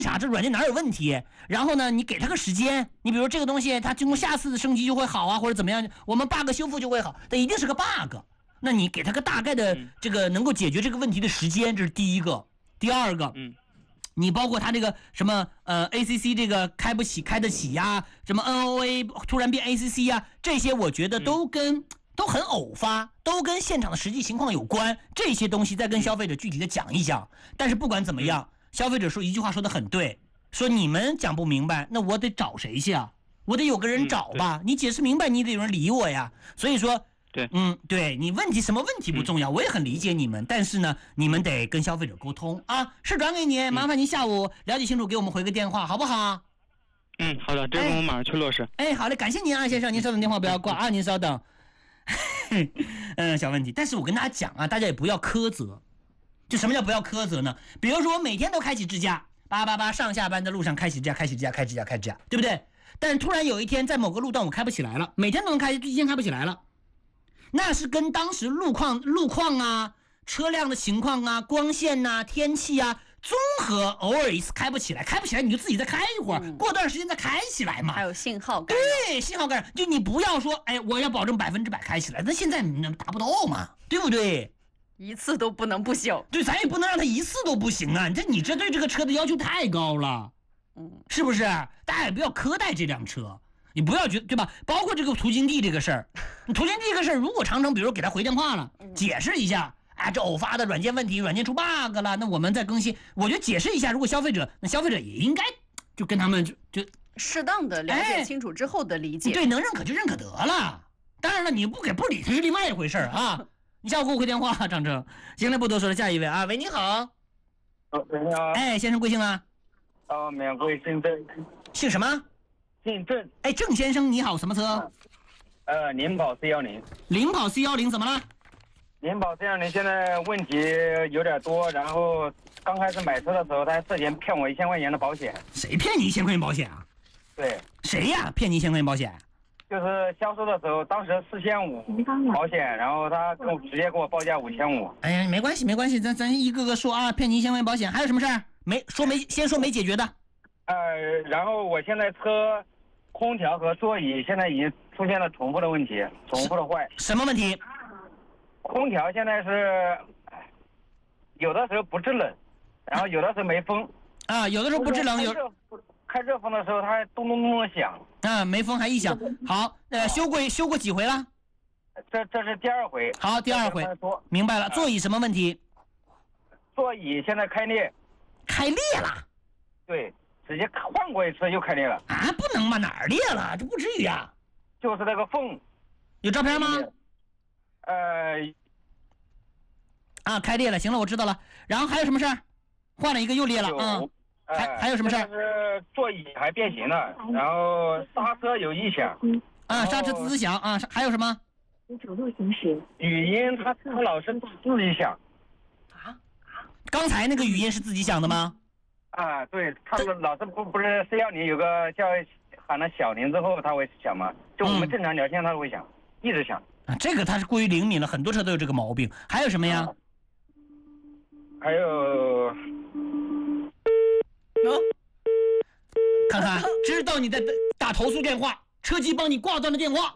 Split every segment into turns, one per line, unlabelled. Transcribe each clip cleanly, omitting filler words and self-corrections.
查这软件哪有问题，然后呢，你给他个时间，你比如这个东西它经过下次的升级就会好啊，或者怎么样，我们 bug 修复就会好，它一定是个 bug。那你给他个大概的这个能够解决这个问题的时间，这是第一个。第二个，你包括他这个什么ACC 这个开不起开得起呀，什么 NOA 突然变 ACC 呀，这些我觉得都很偶发，都跟现场的实际情况有关。这些东西再跟消费者具体的讲一讲。但是不管怎么样，消费者说一句话说得很对，说你们讲不明白，那我得找谁去啊？我得有个人找吧。你解释明白，你得有人理我呀。所以说。
对，
对你问题什么问题不重要，我也很理解你们，但是呢，你们得跟消费者沟通啊。是转给你，麻烦您下午了解清楚，给我们回个电话，好不好？
好的，这个我马上去落实。
好嘞，感谢您啊，先生，您稍等，电话不要挂啊，您稍等。小问题，但是我跟大家讲啊，大家也不要苛责。就什么叫不要苛责呢？比如说我每天都开启支架，888上下班的路上开启支架，对不对？但是突然有一天在某个路段我开不起来了，每天都能开，一天开不起来了。那是跟当时路况啊、车辆的情况啊、光线啊、天气啊综合，偶尔一次开不起来你就自己再开一会儿，过段时间再开起来嘛。
还有信号干扰。
对，信号干扰，就你不要说，我要保证100%开起来，那现在你达不到嘛，对不对？
一次都不能不行。
对，咱也不能让它一次都不行啊，你这对这个车的要求太高了，是不是？大家也不要苛待这辆车。你不要觉得对吧？包括这个途经地这个事儿，途经地这个事儿，如果长城比如给他回电话了，解释一下，这偶发的软件问题，软件出 bug 了，那我们再更新。我觉得解释一下，如果消费者也应该就跟他们就
适当的了解清楚之后的理解。
对，能认可就认可得了。当然了，你不理他是另外一回事啊。你下午给我回电话，长城。行了，不多说了，下一位啊，喂，你好。
喂，你好。
先生贵姓啊？
免贵姓郑。
姓什么？
姓郑。
郑先生你好，什么车？
领跑 C10。
领跑 C10怎么了？
领跑 C10现在问题有点多，然后刚开始买车的时候，他涉嫌骗我1000块钱的保险。
谁骗你1000块钱保险啊？
对。
谁呀？骗你1000块钱保险？
就是销售的时候，当时4500保险，然后他直接给我报价5500。
哎呀，没关系，咱一个个说啊，骗你1000块钱保险，还有什么事儿？先说没解决的。
然后我现在车空调和座椅现在已经出现了重复的问题，重复的坏。
什么问题？
空调现在是有的时候不制冷，然后有的时候没风。
有的时候不制冷，
开热风的时候它咚咚咚的响。
没风还异响。好，修过几回了？
这是第2回。
好，第2回。明白了。座椅什么问题？
座椅现在开裂。
开裂了？
对。直接换过一次又开裂了
不能吧？哪儿裂了？这不至于啊！
就是那个缝。
有照片吗？开裂了。行了，我知道了。然后还有什么事儿？换了一个又裂了还有什么事儿？
是座椅还变形了，然后刹车有异响。
刹车滋响还有什么？
主路行驶。语音它老是自己响。
刚才那个语音是自己响的吗？
对，他们老是不是C10有个叫喊了小铃之后他会响吗？就我们正常聊天他会响，一直响。
这个他是过于灵敏了，很多车都有这个毛病。还有什么呀？
还有，
看看，知道你在打投诉电话，车机帮你挂断了电话。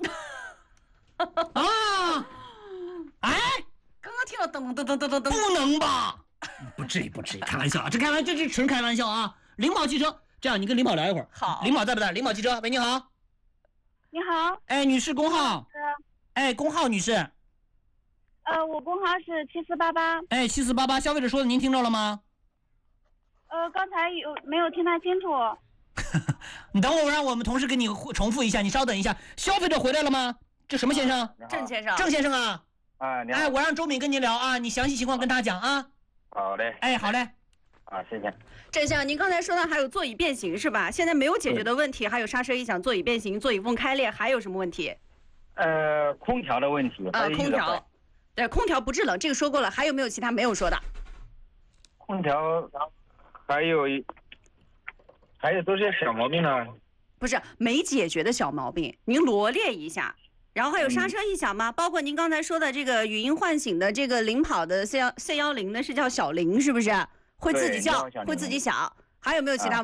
刚刚听到噔噔噔噔噔噔，
不能吧？不至于，开玩笑，这是纯开玩笑啊！领跑汽车，这样你跟领跑聊一会儿。
好，
领跑在不在？领跑汽车，喂，你好。
你好。
女士，工号。工号女士。
我工号是7488。
7488，消费者说的您听着了吗？
刚才没有听太清楚。
你等会儿，让我们同事给你重复一下，你稍等一下。消费者回来了吗？这什么先生？
郑先生。
郑先生啊。
你好。
我让周敏跟您聊啊，你详细情况跟他讲啊。
好嘞。
好嘞。
谢谢。
郑先生，您刚才说的还有座椅变形是吧？现在没有解决的问题还有刹车异响、座椅变形、座椅缝开裂，还有什么问题？
空调的问题。
空调。对，空调不制冷，这个说过了。还有没有其他没有说的？
空调还有都是小毛病呢。
不是没解决的小毛病，您罗列一下。然后还有刹车异响吗？包括您刚才说的这个语音唤醒的这个领跑的 C10的是叫小铃是不是？会自己叫，会自己响。 还有没有其他？